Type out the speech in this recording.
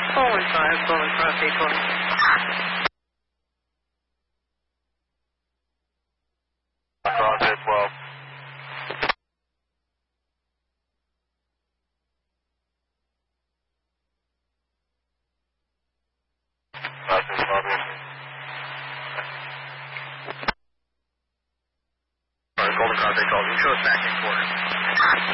Golden Cross 812. Cross 812. Cross 812. Golden Cross 812. You show us back in quarters.